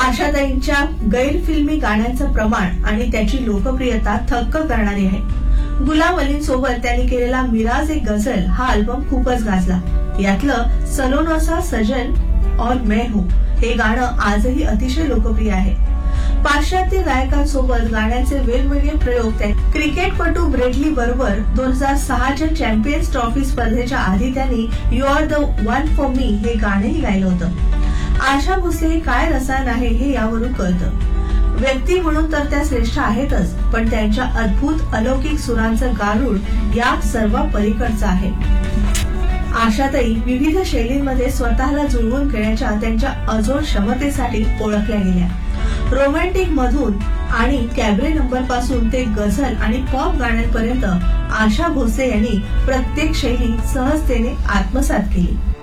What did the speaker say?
आशाताईंच्या गैरफिल्मी गाण्यांचं प्रमाण आणि त्याची लोकप्रियता थक्क करणारी आहे. गुलाम अलींसोबत त्यांनी केलेला मिराज एक गझल हा अल्बम खूपच गाजला. यातलं सलोना सा सजन और मैं हूं हे गाणं आजही अतिशय लोकप्रिय आहे. पाश्चात्य गायकांसोबत गाण्याचे वेगवेगळे प्रयोग क्रिकेटपटू ब्रेडली बरोबर 2006च्या चॅम्पियन्स ट्रॉफी स्पर्धेच्या आधी त्यांनी you R the one for me हे गाणंही गायलं होतं. आशा भोसले काय रसायन आहे हे यावरून कळतं. व्यक्ती म्हणून तर त्या श्रेष्ठ आहेतच, पण त्यांच्या अद्भुत अलौकिक सुरांचं गारुड या सर्व पलीकडचं आहे. आशाताई विविध शैलींमध्ये स्वतःला जुळवून घेण्याच्या त्यांच्या अजोड क्षमतेसाठी ओळखल्या गेल्या. रोमॅन्टिक मधून आणि कॅबरे नंबर पासून ते गझल आणि पॉप गाण्यांपर्यंत आशा भोसले यांनी प्रत्येक शैली सहजतेने आत्मसात केली.